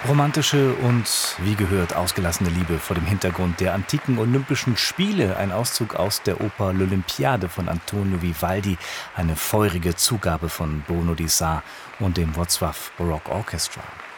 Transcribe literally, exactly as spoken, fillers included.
Romantische und, wie gehört, ausgelassene Liebe vor dem Hintergrund der antiken Olympischen Spiele. Ein Auszug aus der Oper L'Olympiade von Antonio Vivaldi. Eine feurige Zugabe von Bruno Di Sarr und dem Wrocław Baroque Orchestra.